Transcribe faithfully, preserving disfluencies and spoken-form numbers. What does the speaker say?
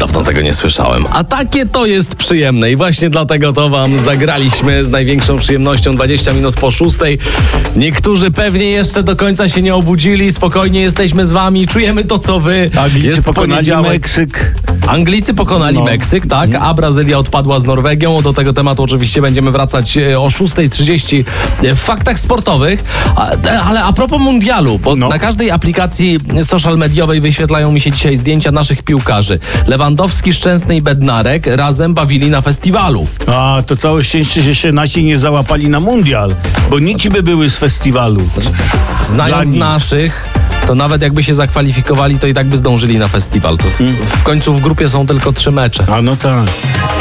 Dawno tego nie słyszałem. A takie to jest przyjemne i właśnie dlatego to wam zagraliśmy z największą przyjemnością dwadzieścia minut po szóstej. Niektórzy pewnie jeszcze do końca się nie obudzili. Spokojnie jesteśmy z wami. Czujemy to, co wy. Anglicy jest pokonali poniedziałek. Meksyk. Anglicy pokonali No. Meksyk, tak, a Brazylia odpadła z Norwegią. Do tego tematu oczywiście będziemy wracać e, o szósta trzydzieści w faktach sportowych. A, ale a propos mundialu, bo No. na każdej aplikacji social mediowej wyświetlają mi się dzisiaj zdjęcia naszych piłkarzy. Lewandowski, Szczęsny i Bednarek razem bawili na festiwalu. A, to całe szczęście, że się nasi nie załapali na mundial, bo nici by były z festiwalu. Znając Dla nich. naszych, to nawet jakby się zakwalifikowali, to i tak by zdążyli na festiwal. To w końcu w grupie są tylko trzy mecze. A no tak.